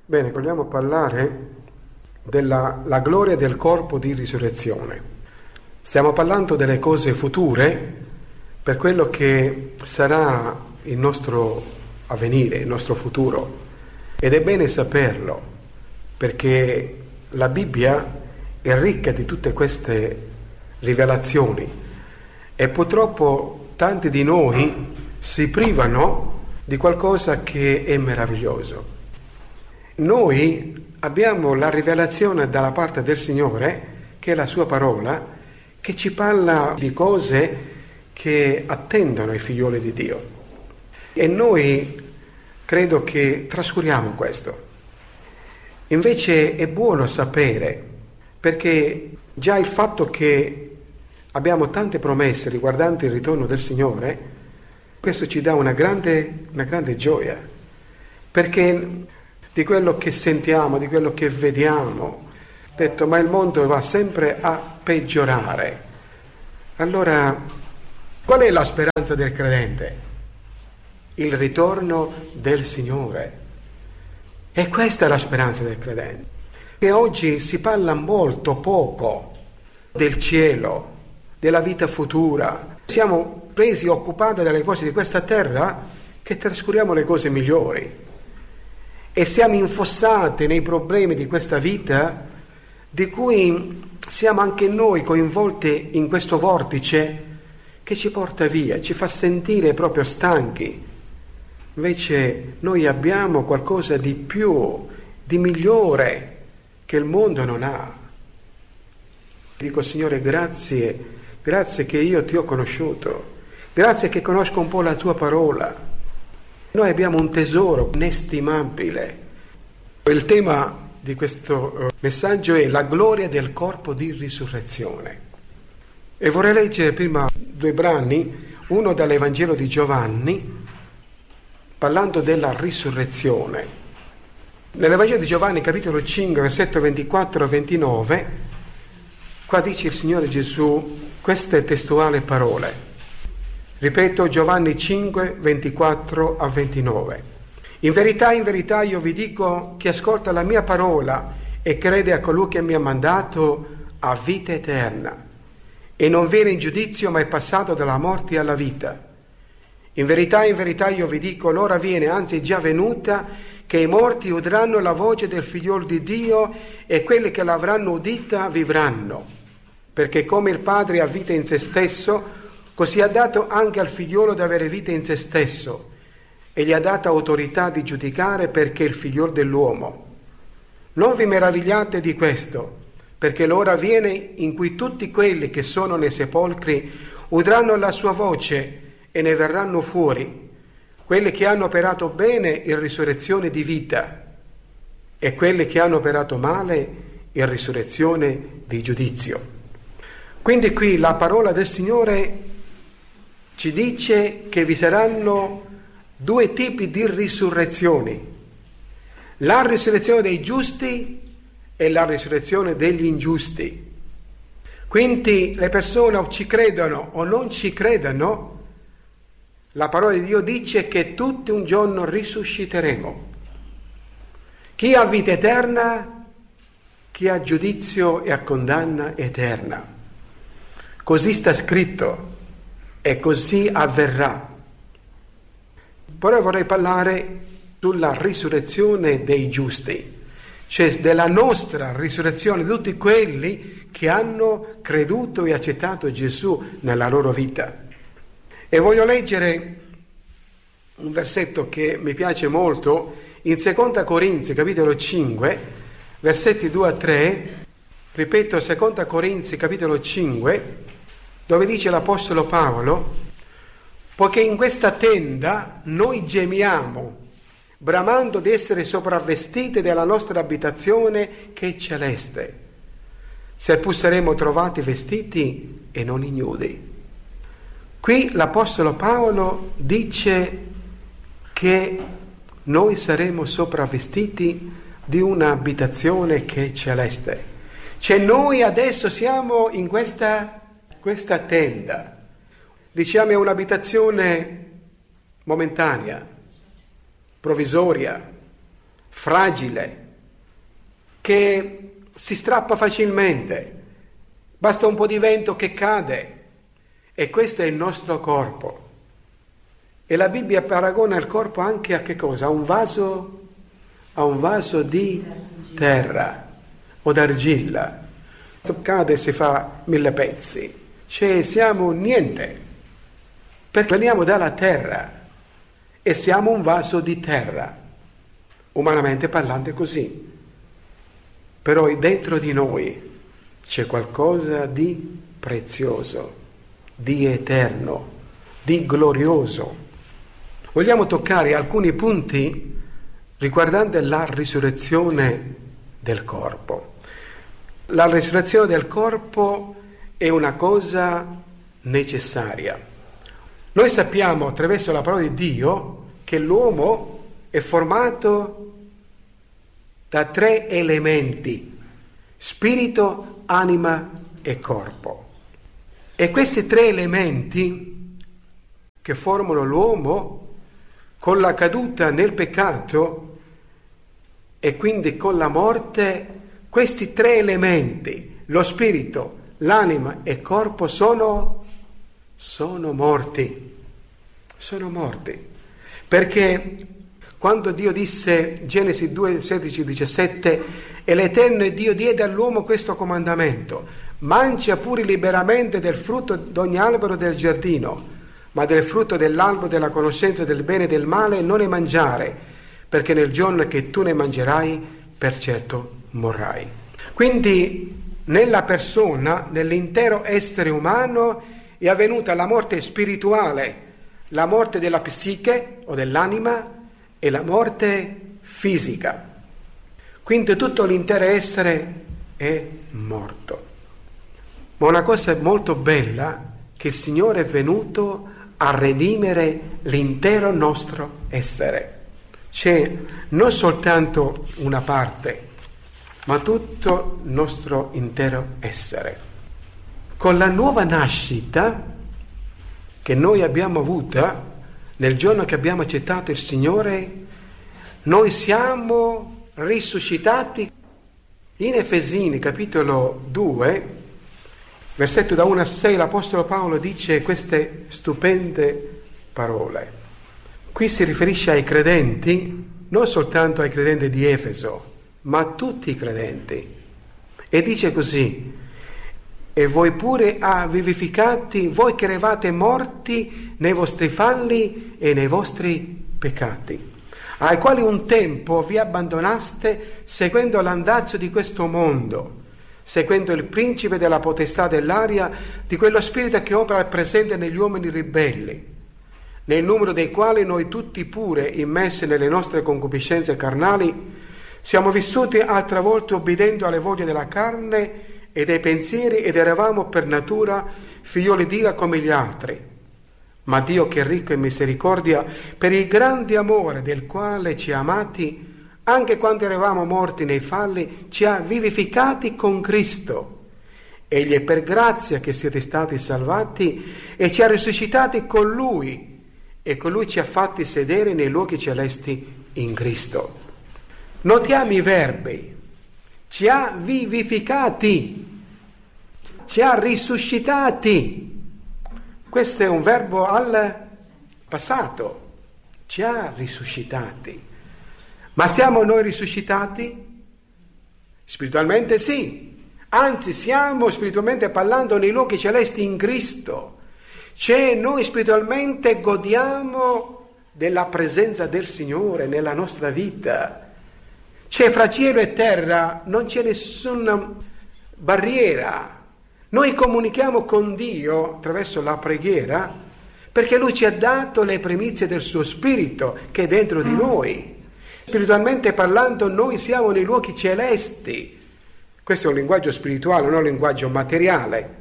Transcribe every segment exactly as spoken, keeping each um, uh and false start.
Bene, vogliamo parlare della la gloria del corpo di risurrezione. Stiamo parlando delle cose future per quello che sarà il nostro avvenire, il nostro futuro. Ed è bene saperlo, perché la Bibbia è ricca di tutte queste rivelazioni e purtroppo tanti di noi si privano di qualcosa che è meraviglioso. Noi abbiamo la rivelazione dalla parte del Signore, che è la sua parola, che ci parla di cose che attendono i figlioli di Dio. E noi credo che trascuriamo questo. Invece è buono sapere, perché già il fatto che abbiamo tante promesse riguardanti il ritorno del Signore, questo ci dà una grande, una grande gioia, perché di quello che sentiamo, di quello che vediamo, ho detto, ma il mondo va sempre a peggiorare. Allora, qual è la speranza del credente? Il ritorno del Signore. E questa è la speranza del credente. E oggi si parla molto poco del cielo, della vita futura. Siamo presi occupati dalle cose di questa terra che trascuriamo le cose migliori. E siamo infossati nei problemi di questa vita, di cui siamo anche noi coinvolti in questo vortice che ci porta via, ci fa sentire proprio stanchi. Invece noi abbiamo qualcosa di più, di migliore, che il mondo non ha. Dico, Signore, grazie, grazie che io ti ho conosciuto, grazie che conosco un po' la tua parola. Noi abbiamo un tesoro inestimabile. Il tema di questo messaggio è la gloria del corpo di risurrezione. E vorrei leggere prima due brani, uno dall'Evangelo di Giovanni, parlando della risurrezione. Nell'Evangelo di Giovanni, capitolo cinque, versetto ventiquattro a ventinove, qua dice il Signore Gesù queste testuali parole. Ripeto, Giovanni cinque, ventiquattro a ventinove. In verità, in verità io vi dico, chi ascolta la mia parola e crede a colui che mi ha mandato ha vita eterna e non viene in giudizio ma è passato dalla morte alla vita. In verità, in verità io vi dico, l'ora viene, anzi è già venuta, che i morti udranno la voce del Figliolo di Dio e quelli che l'avranno udita vivranno. Perché come il Padre ha vita in se stesso, così ha dato anche al Figliolo di avere vita in se stesso e gli ha data autorità di giudicare perché è il Figliolo dell'uomo. Non vi meravigliate di questo, perché l'ora viene in cui tutti quelli che sono nei sepolcri udranno la sua voce e ne verranno fuori, quelli che hanno operato bene in risurrezione di vita e quelli che hanno operato male in risurrezione di giudizio. Quindi qui la parola del Signore ci dice che vi saranno due tipi di risurrezioni: la risurrezione dei giusti e la risurrezione degli ingiusti. Quindi le persone o ci credono o non ci credono, la parola di Dio dice che tutti un giorno risusciteremo. Chi ha vita eterna, chi ha giudizio e ha condanna eterna. Così sta scritto. E così avverrà. Poi vorrei parlare sulla risurrezione dei giusti, cioè della nostra risurrezione, di tutti quelli che hanno creduto e accettato Gesù nella loro vita. E voglio leggere un versetto che mi piace molto, in seconda Corinzi, capitolo cinque, versetti due a tre, ripeto, seconda Corinzi, capitolo cinque, dove dice l'Apostolo Paolo: poiché in questa tenda noi gemiamo, bramando di essere sopravvestiti della nostra abitazione che è celeste, seppur saremo trovati vestiti e non ignudi. Qui l'Apostolo Paolo dice che noi saremo sopravvestiti di un'abitazione che è celeste. Cioè noi adesso siamo in questa Questa tenda, diciamo, è un'abitazione momentanea, provvisoria, fragile, che si strappa facilmente, basta un po' di vento che cade, e questo è il nostro corpo. E la Bibbia paragona il corpo anche a che cosa? A un vaso, a un vaso di terra o d'argilla. Cade e si fa mille pezzi. Cioè siamo niente, perché veniamo dalla terra e siamo un vaso di terra, umanamente parlando così. Però dentro di noi c'è qualcosa di prezioso, di eterno, di glorioso. Vogliamo toccare alcuni punti riguardanti la risurrezione del corpo. La risurrezione del corpo è una cosa necessaria. Noi sappiamo attraverso la parola di Dio che l'uomo è formato da tre elementi: spirito, anima e corpo. E questi tre elementi che formano l'uomo, con la caduta nel peccato e quindi con la morte, questi tre elementi, lo spirito, l'anima e il corpo, sono, sono morti. Sono morti. Perché quando Dio disse, Genesi due, sedici, diciassette, e l'Eterno Dio diede all'uomo questo comandamento: mangia pure liberamente del frutto d'ogni albero del giardino, ma del frutto dell'albero della conoscenza del bene e del male non ne mangiare, perché nel giorno che tu ne mangerai, per certo morrai. Quindi nella persona, nell'intero essere umano, è avvenuta la morte spirituale, la morte della psiche o dell'anima e la morte fisica. Quindi tutto l'intero essere è morto. Ma una cosa molto bella, che il Signore è venuto a redimere l'intero nostro essere. C'è non soltanto una parte, ma tutto il nostro intero essere. Con la nuova nascita che noi abbiamo avuta nel giorno che abbiamo accettato il Signore, noi siamo risuscitati. In Efesini capitolo due, versetto da uno a sei, l'Apostolo Paolo dice queste stupende parole. Qui si riferisce ai credenti, non soltanto ai credenti di Efeso, ma a tutti i credenti. E dice così: e voi pure ha vivificati, voi che eravate morti nei vostri falli e nei vostri peccati, ai quali un tempo vi abbandonaste seguendo l'andazzo di questo mondo, seguendo il principe della potestà dell'aria, di quello spirito che opera presente negli uomini ribelli, nel numero dei quali noi tutti pure, immersi nelle nostre concupiscenze carnali, siamo vissuti altre volte obbedendo alle voglie della carne e dei pensieri, ed eravamo per natura figlioli di ira come gli altri. Ma Dio, che è ricco in misericordia, per il grande amore del quale ci ha amati, anche quando eravamo morti nei falli, ci ha vivificati con Cristo. Egli è per grazia che siete stati salvati e ci ha risuscitati con Lui, e con Lui ci ha fatti sedere nei luoghi celesti in Cristo. Notiamo i verbi: ci ha vivificati, ci ha risuscitati. Questo è un verbo al passato: ci ha risuscitati. Ma siamo noi risuscitati? Spiritualmente sì, anzi siamo spiritualmente parlando nei luoghi celesti in Cristo. Cioè noi spiritualmente godiamo della presenza del Signore nella nostra vita. C'è fra cielo e terra, non c'è nessuna barriera. Noi comunichiamo con Dio attraverso la preghiera, perché Lui ci ha dato le primizie del suo Spirito che è dentro di noi. Spiritualmente parlando, noi siamo nei luoghi celesti. Questo è un linguaggio spirituale, non un linguaggio materiale.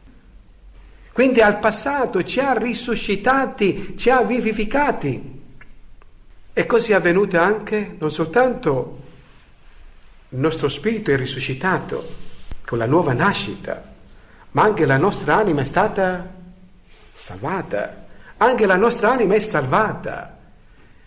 Quindi al passato ci ha risuscitati, ci ha vivificati. E così è avvenuto anche, non soltanto il nostro spirito è risuscitato con la nuova nascita, ma anche la nostra anima è stata salvata. Anche la nostra anima è salvata.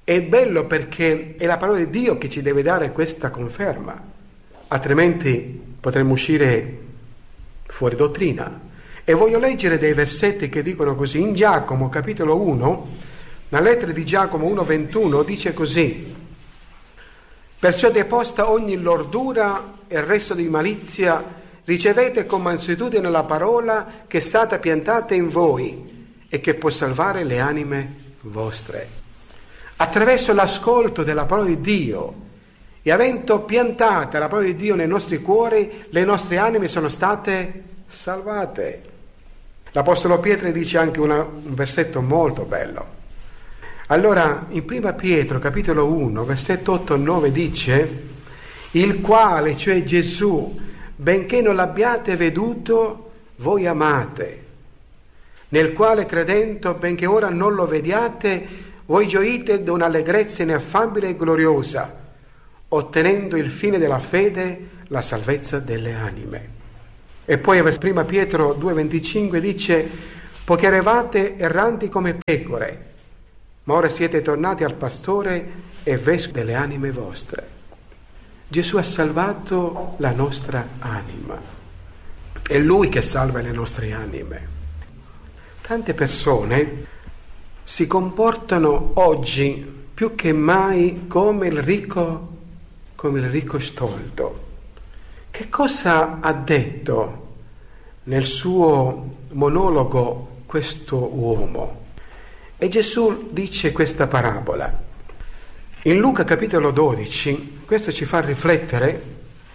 È bello perché è la parola di Dio che ci deve dare questa conferma, altrimenti potremmo uscire fuori dottrina. E voglio leggere dei versetti che dicono così. In Giacomo capitolo uno, nella lettera di Giacomo uno ventuno dice così: perciò deposta ogni lordura e il resto di malizia, ricevete con mansuetudine la parola che è stata piantata in voi e che può salvare le anime vostre. Attraverso l'ascolto della parola di Dio e avendo piantata la parola di Dio nei nostri cuori, le nostre anime sono state salvate. L'Apostolo Pietro dice anche una, un versetto molto bello. Allora, in prima Pietro, capitolo uno, versetto otto e nove dice: il quale, cioè Gesù, benché non l'abbiate veduto, voi amate, nel quale credendo, benché ora non lo vediate, voi gioite d'un'allegrezza ineffabile e gloriosa, ottenendo il fine della fede, la salvezza delle anime. E poi a prima Pietro due venticinque dice: poiché eravate erranti come pecore, ma ora siete tornati al pastore e vescovo delle anime vostre. Gesù ha salvato la nostra anima. È Lui che salva le nostre anime. Tante persone si comportano oggi più che mai come il ricco, come il ricco stolto. Che cosa ha detto nel suo monologo questo uomo? E Gesù dice questa parabola. In Luca capitolo dodici, questo ci fa riflettere.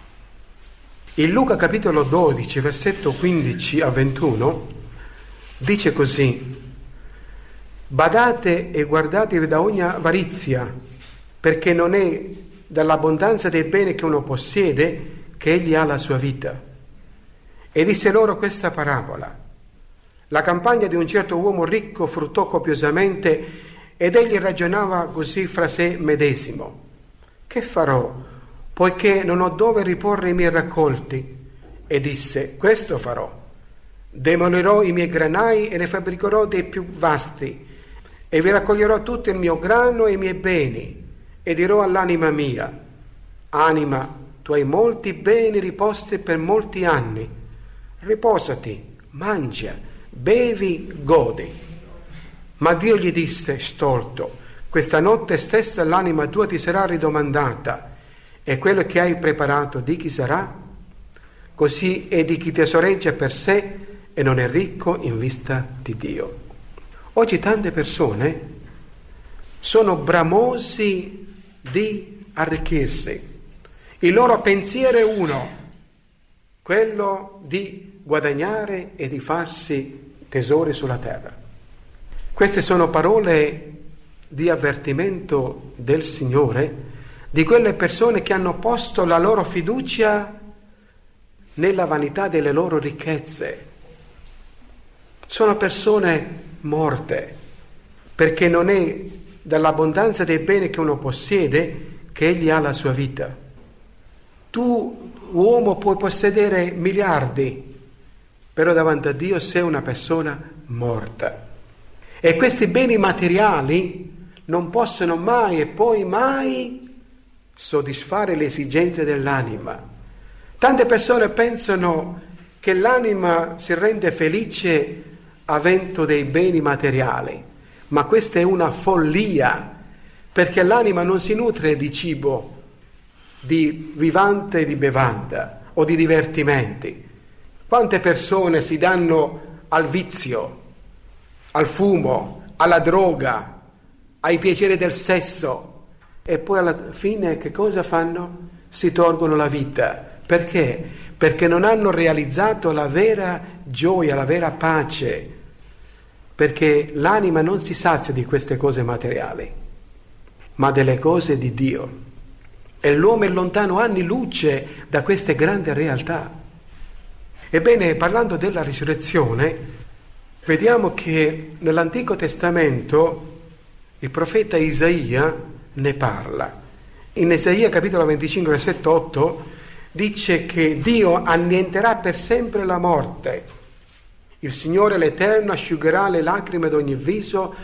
In Luca capitolo dodici, versetto quindici a ventuno, dice così: badate e guardatevi da ogni avarizia, perché non è dall'abbondanza dei beni che uno possiede che egli ha la sua vita. E disse loro questa parabola: la campagna di un certo uomo ricco fruttò copiosamente, ed egli ragionava così fra sé medesimo: che farò, poiché non ho dove riporre i miei raccolti? E disse: questo farò, demolirò i miei granai e ne fabbricherò dei più vasti, e vi raccoglierò tutto il mio grano e i miei beni, e dirò all'anima mia: anima, tu hai molti beni riposti per molti anni, riposati, mangia, bevi, godi. Ma Dio gli disse: stolto, questa notte stessa l'anima tua ti sarà ridomandata, e quello che hai preparato di chi sarà? Così è di chi tesoreggia per sé e non è ricco in vista di Dio. Oggi tante persone sono bramosi di arricchirsi. Il loro pensiero è uno, quello di guadagnare e di farsi tesori sulla terra. Queste sono parole di avvertimento del Signore di quelle persone che hanno posto la loro fiducia nella vanità delle loro ricchezze. Sono persone morte, perché non è dall'abbondanza dei beni che uno possiede che egli ha la sua vita. Tu, uomo, puoi possedere miliardi, però davanti a Dio sei una persona morta. E questi beni materiali non possono mai e poi mai soddisfare le esigenze dell'anima. Tante persone pensano che l'anima si rende felice avendo dei beni materiali, ma questa è una follia, perché l'anima non si nutre di cibo, di vivante e di bevanda o di divertimenti. Quante persone si danno al vizio, al fumo, alla droga, ai piaceri del sesso, e poi alla fine che cosa fanno? Si tolgono la vita. Perché? Perché non hanno realizzato la vera gioia, la vera pace, perché l'anima non si sazia di queste cose materiali, ma delle cose di Dio. E l'uomo è lontano anni luce da queste grandi realtà. Ebbene, parlando della risurrezione, vediamo che nell'Antico Testamento il profeta Isaia ne parla. In Isaia capitolo venticinque, versetto otto, dice che Dio annienterà per sempre la morte. Il Signore l'Eterno asciugherà le lacrime d'ogni viso,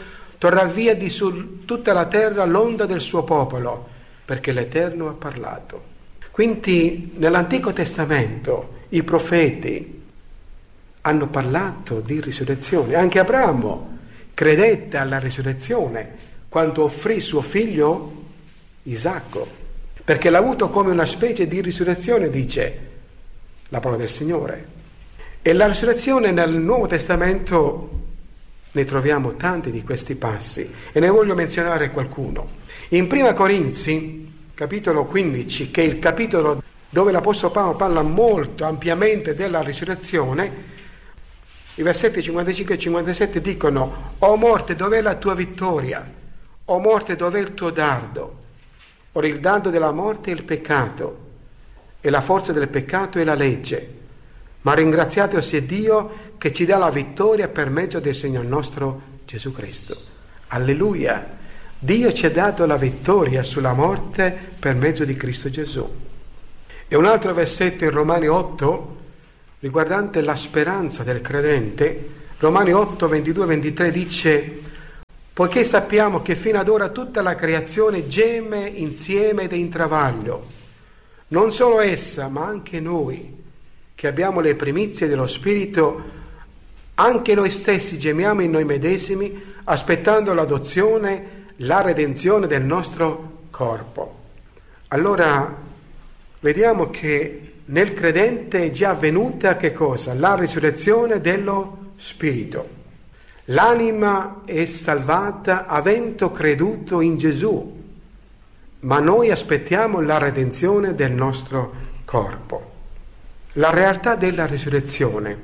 torrà via di su tutta la terra l'onda del suo popolo, perché l'Eterno ha parlato. Quindi nell'Antico Testamento i profeti hanno parlato di risurrezione. Anche Abramo credette alla risurrezione quando offrì suo figlio Isacco, perché l'ha avuto come una specie di risurrezione, dice la parola del Signore. E la risurrezione nel Nuovo Testamento ne troviamo tanti di questi passi e ne voglio menzionare qualcuno. In Prima Corinzi, capitolo quindici, che è il capitolo dove l'Apostolo Paolo parla molto ampiamente della risurrezione, i versetti cinquantacinque e cinquantasette dicono: «O morte, dov'è la tua vittoria? O morte, dov'è il tuo dardo? Ora il dardo della morte è il peccato, e la forza del peccato è la legge. Ma ringraziato sia Dio che ci dà la vittoria per mezzo del Signore nostro Gesù Cristo». Alleluia! Dio ci ha dato la vittoria sulla morte per mezzo di Cristo Gesù. E un altro versetto in Romani otto, riguardante la speranza del credente, Romani otto, ventidue ventitré dice: «Poiché sappiamo che fino ad ora tutta la creazione geme insieme ed è in travaglio, non solo essa, ma anche noi, che abbiamo le primizie dello Spirito, anche noi stessi gemiamo in noi medesimi, aspettando l'adozione, la redenzione del nostro corpo». Allora vediamo che nel credente è già avvenuta che cosa? La risurrezione dello Spirito. L'anima è salvata avendo creduto in Gesù, ma noi aspettiamo la redenzione del nostro corpo. La realtà della risurrezione.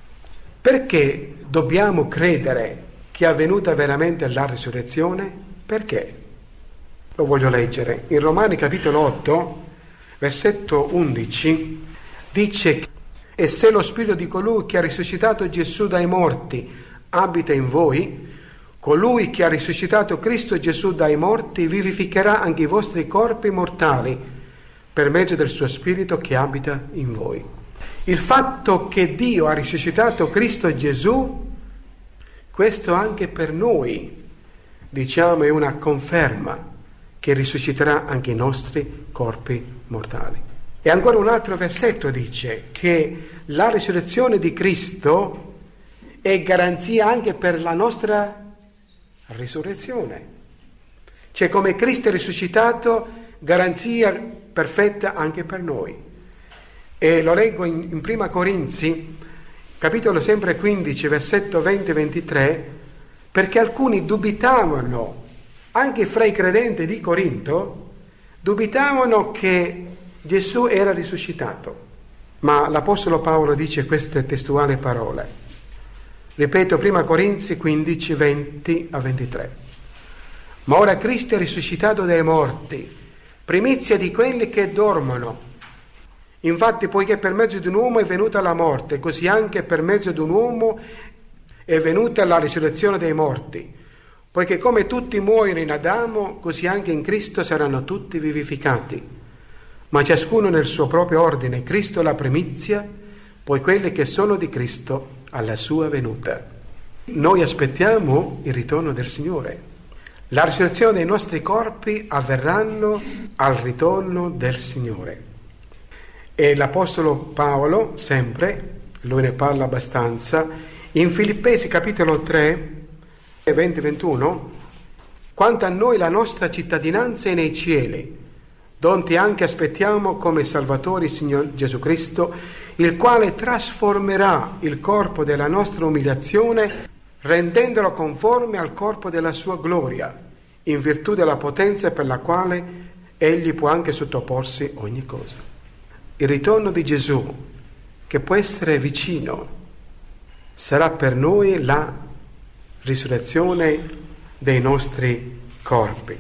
Perché dobbiamo credere che è avvenuta veramente la risurrezione? Perché? Lo voglio leggere. In Romani capitolo otto, versetto undici, dice: «E se lo spirito di colui che ha risuscitato Gesù dai morti abita in voi, colui che ha risuscitato Cristo Gesù dai morti vivificherà anche i vostri corpi mortali per mezzo del suo spirito che abita in voi». Il fatto che Dio ha risuscitato Cristo Gesù, questo anche per noi, diciamo, è una conferma che risusciterà anche i nostri corpi mortali. E ancora un altro versetto dice che la risurrezione di Cristo è garanzia anche per la nostra risurrezione. Cioè, come Cristo è risuscitato, garanzia perfetta anche per noi. E lo leggo in, in Prima Corinzi, capitolo sempre quindici, versetto venti ventitré, perché alcuni dubitavano, anche fra i credenti di Corinto, dubitavano che Gesù era risuscitato. Ma l'Apostolo Paolo dice queste testuali parole. Ripeto, Prima Corinzi quindici, venti a ventitré. «Ma ora Cristo è risuscitato dai morti, primizia di quelli che dormono. Infatti, poiché per mezzo di un uomo è venuta la morte, così anche per mezzo di un uomo è venuta la risurrezione dei morti. Poiché come tutti muoiono in Adamo, così anche in Cristo saranno tutti vivificati. Ma ciascuno nel suo proprio ordine, Cristo la primizia, poi quelli che sono di Cristo alla sua venuta». Noi aspettiamo il ritorno del Signore. La risurrezione dei nostri corpi avverranno al ritorno del Signore. E l'Apostolo Paolo, sempre, lui ne parla abbastanza, in Filippesi capitolo tre, venti ventuno, «Quanto a noi la nostra cittadinanza è nei cieli, donde anche aspettiamo come Salvatore il Signore Gesù Cristo, il quale trasformerà il corpo della nostra umiliazione, rendendolo conforme al corpo della sua gloria, in virtù della potenza per la quale egli può anche sottoporsi ogni cosa». Il ritorno di Gesù, che può essere vicino, sarà per noi la risurrezione dei nostri corpi.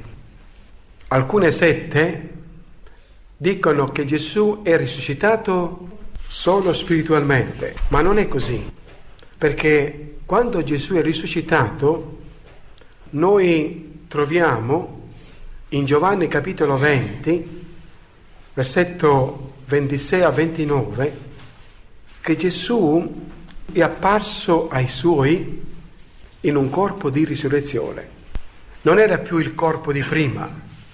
Alcune sette dicono che Gesù è risuscitato solo spiritualmente, ma non è così, perché quando Gesù è risuscitato noi troviamo in Giovanni capitolo venti, versetto ventisei a ventinove, che Gesù è apparso ai suoi in un corpo di risurrezione. non era più il corpo di prima,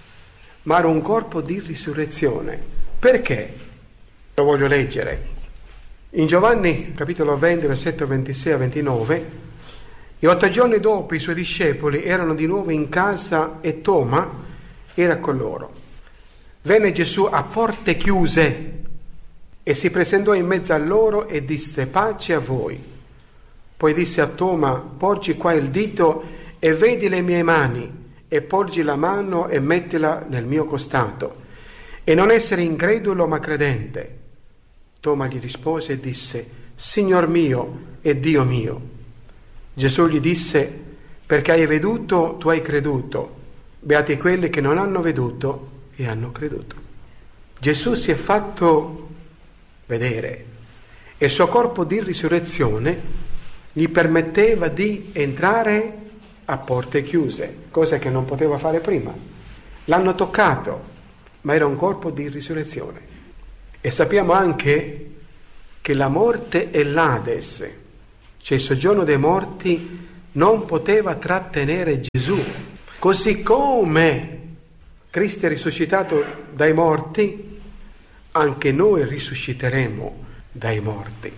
ma era un corpo di risurrezione. Perché? Lo voglio leggere. In Giovanni, capitolo venti, versetto ventisei a ventinove, e otto giorni dopo i suoi discepoli erano di nuovo in casa e Toma era con loro. Venne Gesù a porte chiuse e si presentò in mezzo a loro e disse: pace a voi. Poi disse a Toma: porgi qua il dito e vedi le mie mani, e porgi la mano e mettila nel mio costato, e non essere incredulo ma credente. Toma gli rispose e disse: Signor mio e Dio mio. Gesù gli disse: perché hai veduto, tu hai creduto. Beati quelli che non hanno veduto e hanno creduto. Gesù si è fatto vedere e il suo corpo di risurrezione gli permetteva di entrare a porte chiuse, cosa che non poteva fare prima. L'hanno toccato, ma era un corpo di risurrezione. E sappiamo anche che la morte e l'Ades, cioè il soggiorno dei morti, non poteva trattenere Gesù. Così come Cristo è risuscitato dai morti, anche noi risusciteremo dai morti.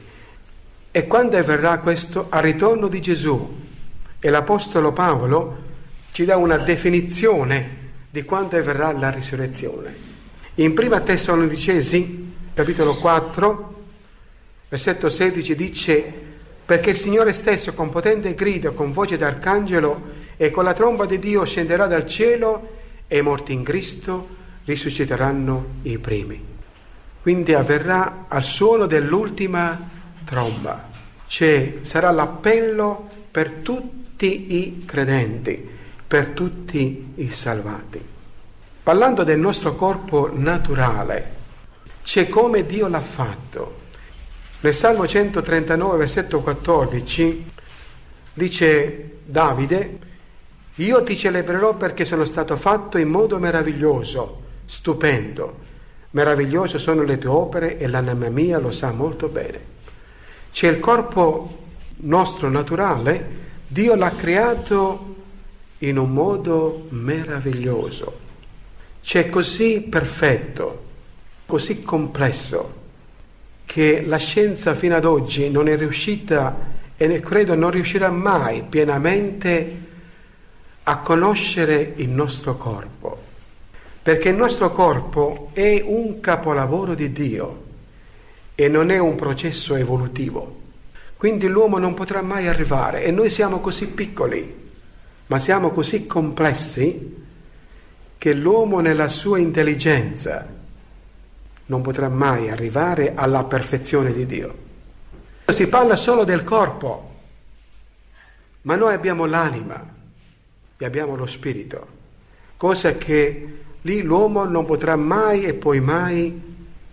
E quando avverrà questo? Al ritorno di Gesù. E l'Apostolo Paolo ci dà una definizione di quando avverrà la risurrezione. In prima Tessalonicesi, capitolo quattro, versetto sedici, dice: perché il Signore stesso con potente grido, con voce d'arcangelo e con la tromba di Dio scenderà dal cielo, e i morti in Cristo risusciteranno i primi. Quindi avverrà al suono dell'ultima tromba, cioè sarà l'appello per tutti i credenti, per tutti i salvati. Parlando del nostro corpo naturale, c'è come Dio l'ha fatto. Nel Salmo centotrentanove, versetto quattordici, dice Davide: io ti celebrerò perché sono stato fatto in modo meraviglioso, stupendo. Meravigliose sono le tue opere e l'anima mia lo sa molto bene. C'è il corpo nostro naturale, Dio l'ha creato in un modo meraviglioso. C'è così perfetto, così complesso, che la scienza fino ad oggi non è riuscita e ne credo non riuscirà mai pienamente a conoscere il nostro corpo, perché il nostro corpo è un capolavoro di Dio e non è un processo evolutivo. Quindi l'uomo non potrà mai arrivare, e noi siamo così piccoli, ma siamo così complessi che l'uomo nella sua intelligenza non potrà mai arrivare alla perfezione di Dio. Si parla solo del corpo, ma noi abbiamo l'anima e abbiamo lo spirito, cosa che lì l'uomo non potrà mai e poi mai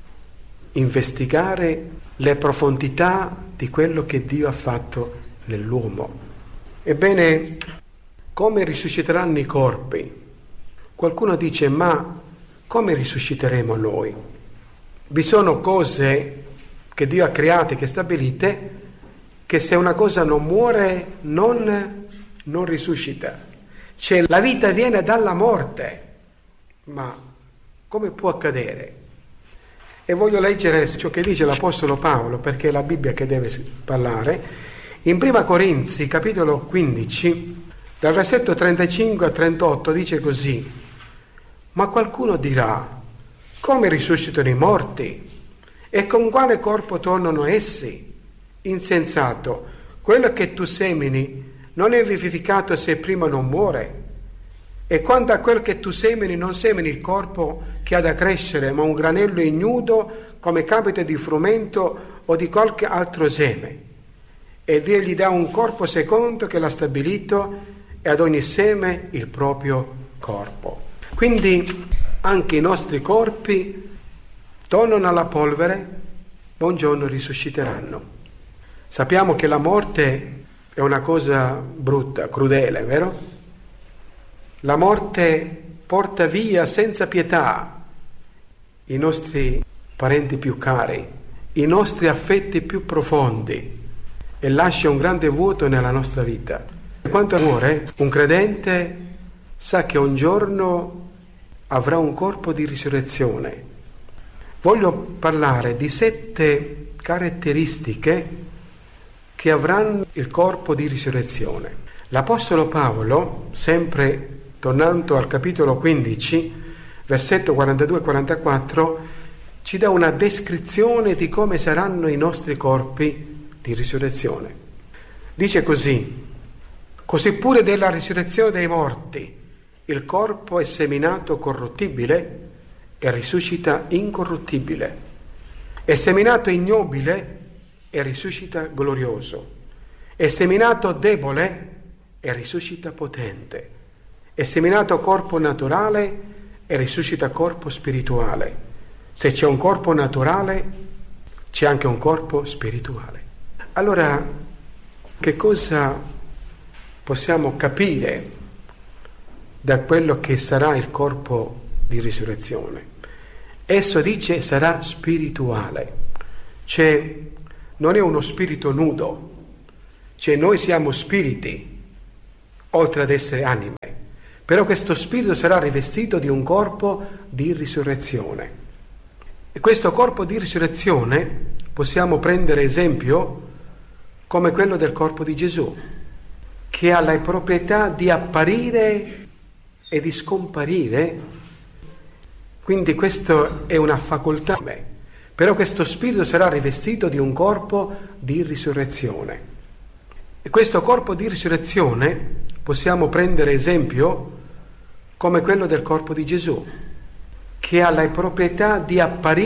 investigare le profondità di quello che Dio ha fatto nell'uomo. Ebbene, come risusciteranno i corpi? Qualcuno dice: ma come risusciteremo noi? Vi sono cose che Dio ha create, che stabilite, che se una cosa non muore non, non risuscita. Cioè la vita viene dalla morte, ma come può accadere? E voglio leggere ciò che dice l'Apostolo Paolo, perché è la Bibbia che deve parlare. In prima Corinzi, capitolo quindici, dal versetto trentacinque a trentotto, dice così: ma qualcuno dirà: come risuscitano i morti? E con quale corpo tornano essi? Insensato, quello che tu semini non è vivificato se prima non muore. E quanto a quel che tu semini, non semini il corpo che ha da crescere, ma un granello ignudo, come capita di frumento o di qualche altro seme. E Dio gli dà un corpo secondo che l'ha stabilito, e ad ogni seme il proprio corpo. Quindi anche i nostri corpi tornano alla polvere, ma un giorno risusciteranno. Sappiamo che la morte è una cosa brutta, crudele, vero? La morte porta via senza pietà i nostri parenti più cari, i nostri affetti più profondi, e lascia un grande vuoto nella nostra vita. Quanto muore un credente sa che un giorno avrà un corpo di risurrezione. Voglio parlare di sette caratteristiche che avranno il corpo di risurrezione. L'Apostolo Paolo, sempre tornando al capitolo quindici, versetto quarantadue e quarantaquattro, ci dà una descrizione di come saranno i nostri corpi di risurrezione. Dice così: così pure della risurrezione dei morti, il corpo è seminato corruttibile e risuscita incorruttibile, è seminato ignobile e risuscita glorioso, è seminato debole e risuscita potente, è seminato corpo naturale e risuscita corpo spirituale. Se c'è un corpo naturale, c'è anche un corpo spirituale. Allora, che cosa possiamo capire da quello che sarà il corpo di risurrezione? Esso dice sarà spirituale, cioè non è uno spirito nudo, cioè noi siamo spiriti oltre ad essere anime, però questo spirito sarà rivestito di un corpo di risurrezione. E questo corpo di risurrezione possiamo prendere esempio come quello del corpo di Gesù, che ha la proprietà di apparire e di scomparire, quindi questa è una facoltà, però questo spirito sarà rivestito di un corpo di risurrezione. E questo corpo di risurrezione possiamo prendere esempio come quello del corpo di Gesù, che ha la proprietà di apparire